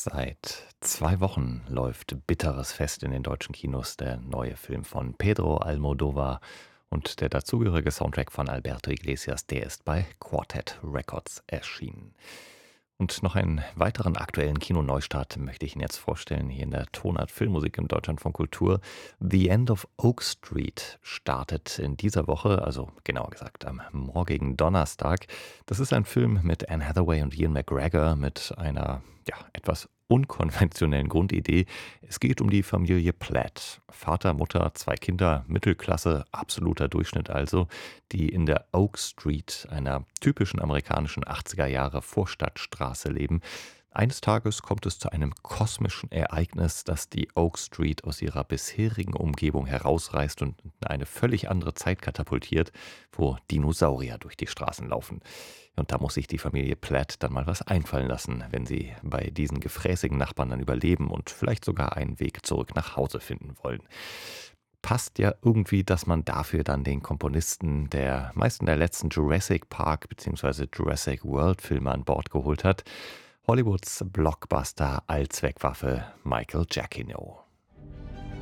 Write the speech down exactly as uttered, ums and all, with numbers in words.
Seit zwei Wochen läuft bitteres Fest in den deutschen Kinos, der neue Film von Pedro Almodóvar und der dazugehörige Soundtrack von Alberto Iglesias, der ist bei Quartet Records erschienen. Und noch einen weiteren aktuellen Kinoneustart möchte ich Ihnen jetzt vorstellen, hier in der Tonart Filmmusik im Deutschlandfunk Kultur. The End of Oak Street startet in dieser Woche, also genauer gesagt am morgigen Donnerstag. Das ist ein Film mit Anne Hathaway und Ian McGregor mit einer ja, etwas unkonventionellen Grundidee. Es geht um die Familie Platt. Vater, Mutter, zwei Kinder, Mittelklasse, absoluter Durchschnitt also, die in der Oak Street, einer typischen amerikanischen achtziger Jahre Vorstadtstraße leben. Eines Tages kommt es zu einem kosmischen Ereignis, das die Oak Street aus ihrer bisherigen Umgebung herausreißt und in eine völlig andere Zeit katapultiert, wo Dinosaurier durch die Straßen laufen. Und da muss sich die Familie Platt dann mal was einfallen lassen, wenn sie bei diesen gefräßigen Nachbarn dann überleben und vielleicht sogar einen Weg zurück nach Hause finden wollen. Passt ja irgendwie, dass man dafür dann den Komponisten der meisten der letzten Jurassic Park bzw. Jurassic World Filme an Bord geholt hat. Hollywoods Blockbuster Allzweckwaffe Michael Giacchino.